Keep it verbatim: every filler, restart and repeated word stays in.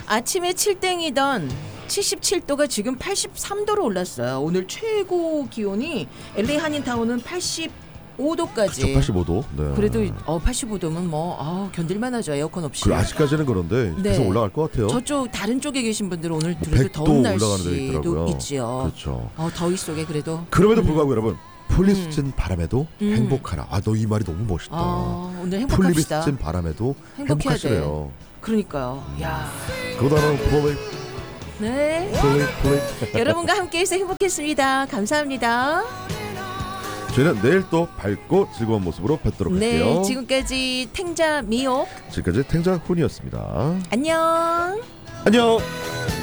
아침에 칠땡이던 칠십칠 도가 지금 팔십삼 도로 올랐어요. 오늘 최고 기온이 엘에이 한인타운은 팔십오 도까지. 그쵸, 팔십오 도. 네. 그래도 어, 팔십오 도면 뭐 아, 견딜만하죠. 에어컨 없이. 그 아직까지는 그런데 네. 계속 올라갈 것 같아요. 저쪽 다른 쪽에 계신 분들은 오늘 뭐 그래도 백 도 더운 올라가는 데 날씨도 있더라고요. 있지요. 그렇죠. 어, 더위 속에 그래도. 그럼에도 음. 불구하고 여러분 풀립스친 바람에도 음. 행복하라. 아, 너 이 말이 너무 멋있다. 아, 오늘 행복합시다. 풀립스친 바람에도 행복해야 돼. 행복하시래요. 그러니까요. 음. 야. 그거 나는 플레이 네. 플레이 플레이. 여러분과 함께해서 행복했습니다. 감사합니다. 저희는 내일 또 밝고 즐거운 모습으로 뵙도록 네, 할게요. 지금까지 탱자 미옥. 지금까지 탱자 훈이었습니다. 안녕. 안녕.